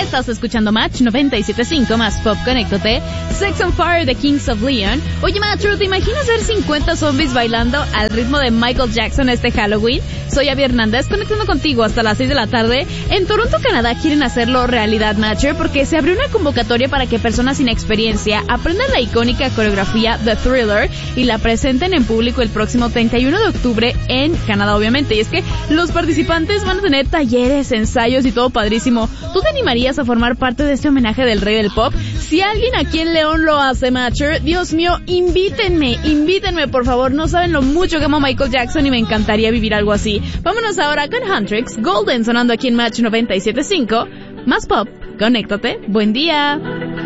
Estás escuchando Match 97.5 más Pop, conéctate. Sex on Fire de Kings of Leon. Oye, Macho, ¿te imaginas ver 50 zombies bailando al ritmo de Michael Jackson este Halloween? Soy Abby Hernández, conectando contigo hasta las 6 de la tarde. En Toronto, Canadá, quieren hacerlo realidad, Matcher, porque se abrió una convocatoria para que personas sin experiencia aprendan la icónica coreografía The Thriller y la presenten en público el próximo 31 de octubre en Canadá, obviamente. Y es que los participantes van a tener talleres, ensayos y todo padrísimo. ¿Tú te animarías a formar parte de este homenaje del rey del pop? Si alguien aquí en León lo hace, Matcher, Dios mío, invítenme, por favor. No saben lo mucho que amo a Michael Jackson y me encantaría vivir algo así. Vámonos ahora con Huntrix, Golden sonando aquí en Match 97.5. Más pop, conéctate, buen día.